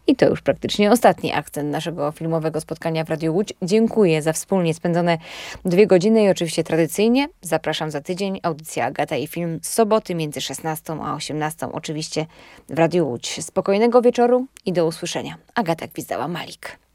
I to już praktycznie ostatni akcent naszego filmowego spotkania w Radiu Łódź. Dziękuję za wspólnie spędzone 2 godziny i oczywiście tradycyjnie zapraszam za tydzień. Audycja Agata i Film z soboty między 16 a 18 oczywiście w Radiu Łódź. Spokojnego wieczoru i do usłyszenia. Agata Gwizdała-Malik.